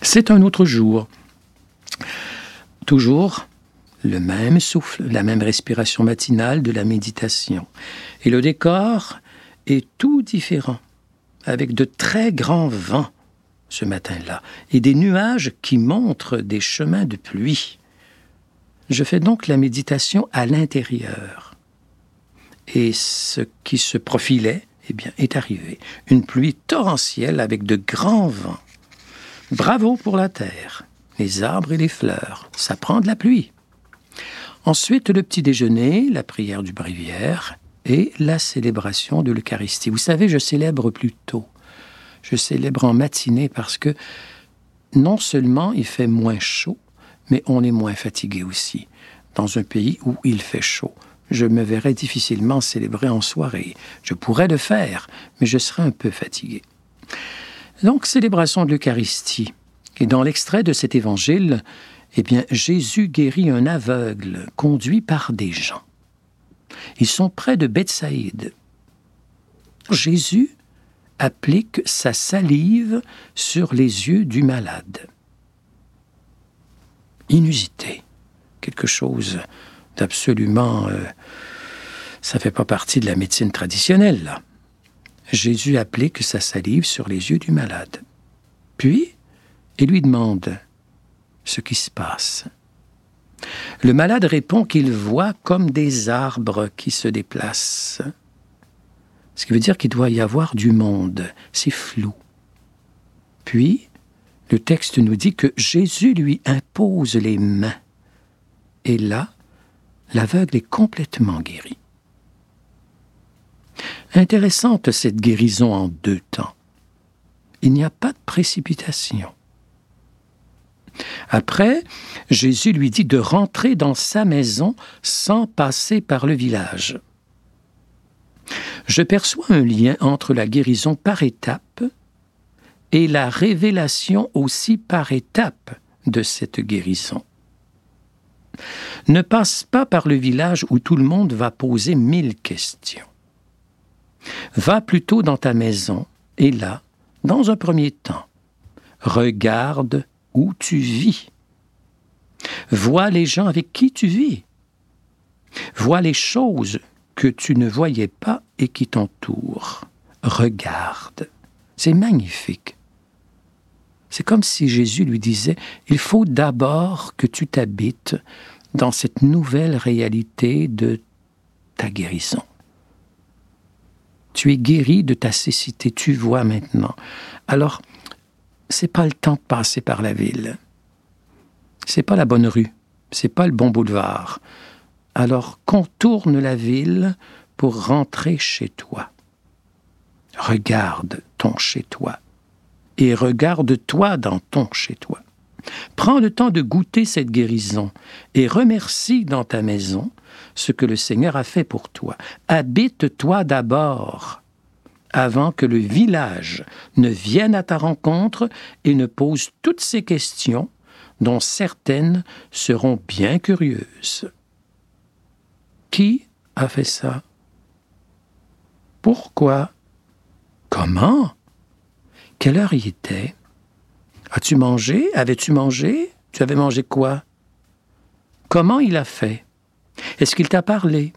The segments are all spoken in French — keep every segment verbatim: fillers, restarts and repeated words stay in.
C'est un autre jour. Toujours le même souffle, la même respiration matinale de la méditation. Et le décor est tout différent, avec de très grands vents ce matin-là, et des nuages qui montrent des chemins de pluie. Je fais donc la méditation à l'intérieur. Et ce qui se profilait, eh bien, est arrivé. Une pluie torrentielle avec de grands vents. Bravo pour la terre, les arbres et les fleurs, ça prend de la pluie. Ensuite, le petit déjeuner, la prière du bréviaire et la célébration de l'Eucharistie. Vous savez, je célèbre plus tôt. Je célèbre en matinée parce que non seulement il fait moins chaud, mais on est moins fatigué aussi. Dans un pays où il fait chaud, je me verrais difficilement célébrer en soirée. Je pourrais le faire, mais je serais un peu fatigué. Donc, célébration de l'Eucharistie. Et dans l'extrait de cet évangile, eh bien, Jésus guérit un aveugle conduit par des gens. Ils sont près de Bethsaïde. Jésus applique sa salive sur les yeux du malade. Inusité. Quelque chose d'absolument... Euh, ça ne fait pas partie de la médecine traditionnelle, là. Jésus applique sa salive sur les yeux du malade. Puis, il lui demande ce qui se passe. Le malade répond qu'il voit comme des arbres qui se déplacent. Ce qui veut dire qu'il doit y avoir du monde. C'est flou. Puis, le texte nous dit que Jésus lui impose les mains. Et là, l'aveugle est complètement guéri. Intéressante cette guérison en deux temps. Il n'y a pas de précipitation. Après, Jésus lui dit de rentrer dans sa maison sans passer par le village. Je perçois un lien entre la guérison par étapes et la révélation aussi par étapes de cette guérison. Ne passe pas par le village où tout le monde va poser mille questions. Va plutôt dans ta maison et là, dans un premier temps, regarde où tu vis. Vois les gens avec qui tu vis. Vois les choses que tu ne voyais pas et qui t'entourent. Regarde. C'est magnifique. C'est comme si Jésus lui disait, il faut d'abord que tu t'habites dans cette nouvelle réalité de ta guérison. Tu es guéri de ta cécité, tu vois maintenant. Alors, c'est pas le temps de passer par la ville. C'est pas la bonne rue, c'est pas le bon boulevard. Alors, contourne la ville pour rentrer chez toi. Regarde ton chez-toi et regarde-toi dans ton chez-toi. Prends le temps de goûter cette guérison et remercie dans ta maison ce que le Seigneur a fait pour toi. Habite-toi d'abord avant que le village ne vienne à ta rencontre et ne pose toutes ces questions dont certaines seront bien curieuses. Qui a fait ça? Pourquoi? Comment? Quelle heure il était? As-tu mangé? Avais-tu mangé? Tu avais mangé quoi? Comment il a fait? Est-ce qu'il t'a parlé?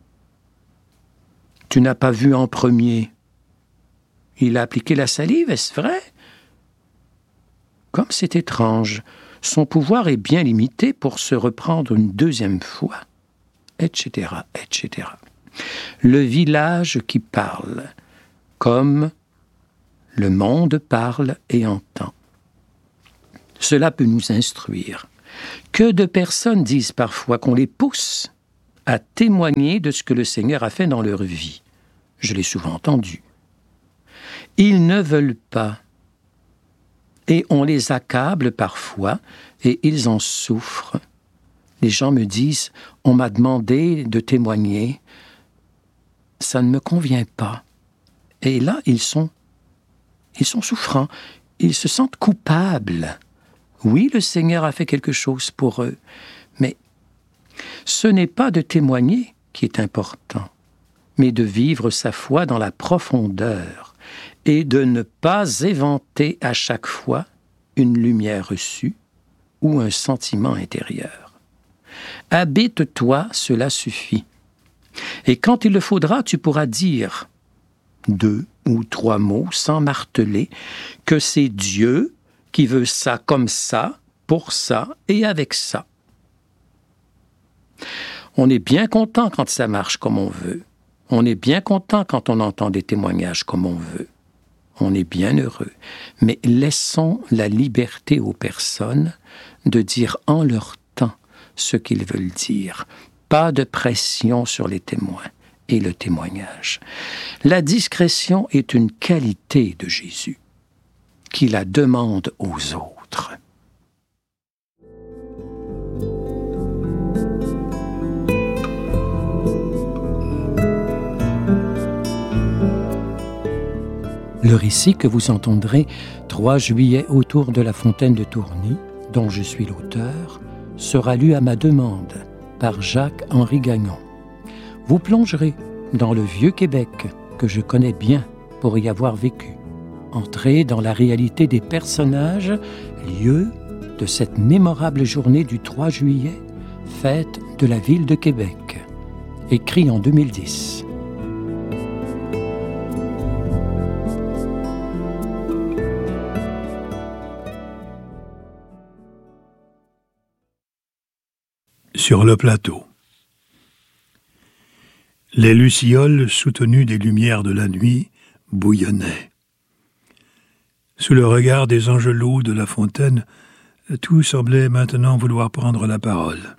Tu n'as pas vu en premier. Il a appliqué la salive, est-ce vrai? Comme c'est étrange, son pouvoir est bien limité pour se reprendre une deuxième fois, et cetera, et cetera. Le village qui parle, comme le monde parle et entend. Cela peut nous instruire. Que de personnes disent parfois qu'on les pousse à témoigner de ce que le Seigneur a fait dans leur vie. Je l'ai souvent entendu. Ils ne veulent pas. Et on les accable parfois et ils en souffrent. Les gens me disent, on m'a demandé de témoigner, ça ne me convient pas. Et là, ils sont, ils sont souffrants, ils se sentent coupables. Oui, le Seigneur a fait quelque chose pour eux, mais ce n'est pas de témoigner qui est important, mais de vivre sa foi dans la profondeur et de ne pas éventer à chaque fois une lumière reçue ou un sentiment intérieur. Habite-toi, cela suffit. Et quand il le faudra, tu pourras dire deux ou trois mots sans marteler que c'est Dieu qui veut ça comme ça, pour ça et avec ça. On est bien content quand ça marche comme on veut. On est bien content quand on entend des témoignages comme on veut. On est bien heureux. Mais laissons la liberté aux personnes de dire en leur temps ce qu'ils veulent dire. Pas de pression sur les témoins et le témoignage. La discrétion est une qualité de Jésus qui la demande aux autres. Le récit que vous entendrez trois juillet autour de la fontaine de Tourny, dont je suis l'auteur, sera lu à ma demande par Jacques-Henri Gagnon. Vous plongerez dans le vieux Québec que je connais bien pour y avoir vécu. Entrez dans la réalité des personnages, lieu de cette mémorable journée du trois juillet, fête de la ville de Québec. Écrit en deux mille dix. Sur le plateau. Les lucioles, soutenues des lumières de la nuit, bouillonnaient. Sous le regard des angelots de la fontaine, tout semblait maintenant vouloir prendre la parole.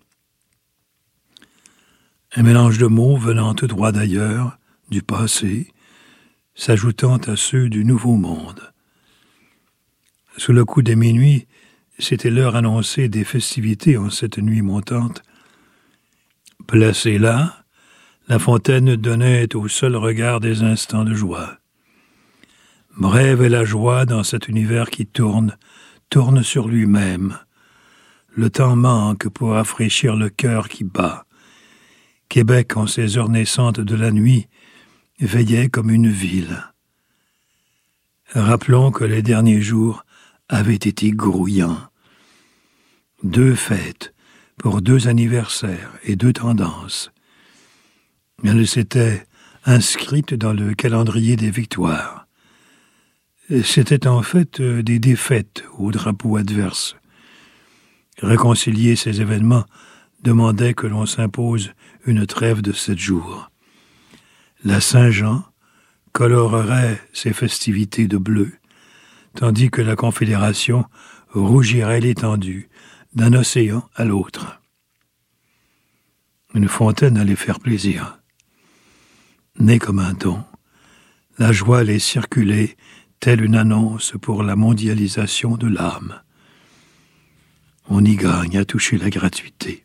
Un mélange de mots venant tout droit d'ailleurs, du passé, s'ajoutant à ceux du nouveau monde. Sous le coup des minuit, c'était l'heure annoncée des festivités en cette nuit montante. Placée là, la fontaine donnait au seul regard des instants de joie. Brève est la joie dans cet univers qui tourne, tourne sur lui-même. Le temps manque pour rafraîchir le cœur qui bat. Québec, en ces heures naissantes de la nuit, veillait comme une ville. Rappelons que les derniers jours avaient été grouillants. Deux fêtes pour deux anniversaires et deux tendances. Elles s'étaient inscrites dans le calendrier des victoires. C'étaient en fait des défaites au drapeau adverse. Réconcilier ces événements demandait que l'on s'impose une trêve de sept jours. La Saint-Jean colorerait ses festivités de bleu, tandis que la Confédération rougirait l'étendue d'un océan à l'autre. Une fontaine allait faire plaisir. Née comme un don, la joie allait circuler telle une annonce pour la mondialisation de l'âme. On y gagne à toucher la gratuité.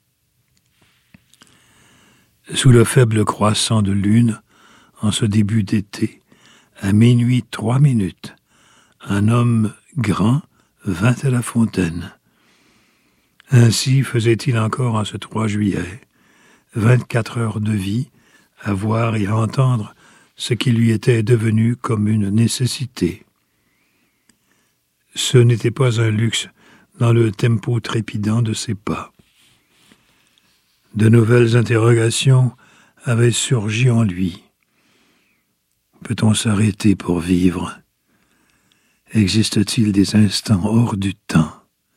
Sous le faible croissant de lune, en ce début d'été, à minuit trois minutes, un homme grand vint à la fontaine. Ainsi faisait-il encore en ce trois juillet, vingt-quatre heures de vie, à voir et à entendre ce qui lui était devenu comme une nécessité. Ce n'était pas un luxe dans le tempo trépidant de ses pas. De nouvelles interrogations avaient surgi en lui. Peut-on s'arrêter pour vivre? Existe-t-il des instants hors du temps?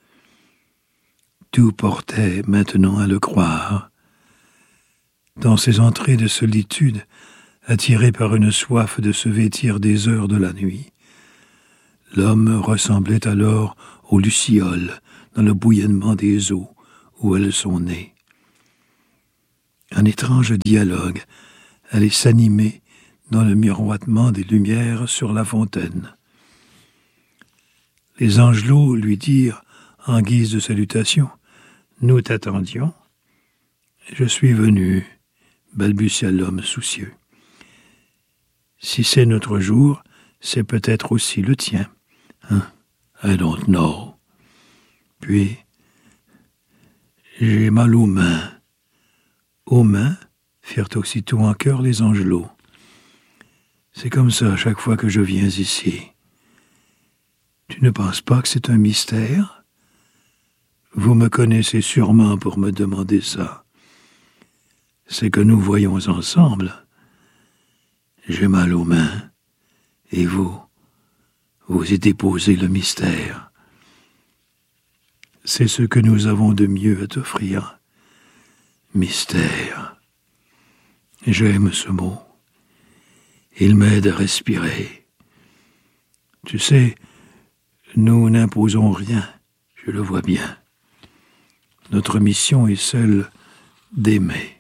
Tout portait maintenant à le croire. Dans ces entrées de solitude, attiré par une soif de se vêtir des heures de la nuit, l'homme ressemblait alors aux lucioles dans le bouillonnement des eaux où elles sont nées. Un étrange dialogue allait s'animer dans le miroitement des lumières sur la fontaine. Les angelots lui dirent, en guise de salutation, « Nous t'attendions. »« Je suis venu, » balbutia l'homme soucieux. « Si c'est notre jour, c'est peut-être aussi le tien. Hein? I don't know. » Puis, « J'ai mal aux mains. » « Aux mains ?» firent aussitôt en chœur les angelots. « C'est comme ça chaque fois que je viens ici. » « Tu Tu ne penses pas que c'est un mystère? Vous me connaissez sûrement pour me demander ça. C'est que nous voyons ensemble. J'ai mal aux mains, et vous, vous y déposez le mystère. C'est ce que nous avons de mieux à t'offrir. Mystère. J'aime ce mot. Il m'aide à respirer. Tu sais, nous n'imposons rien, je le vois bien. Notre mission est celle d'aimer.